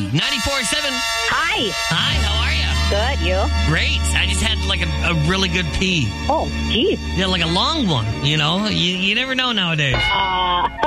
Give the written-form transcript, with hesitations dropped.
94.7. Hi. Hi, how are you? Good, you? Great. I just had like a really good pee. Oh, geez. Yeah, like a long one, you know? You never know nowadays.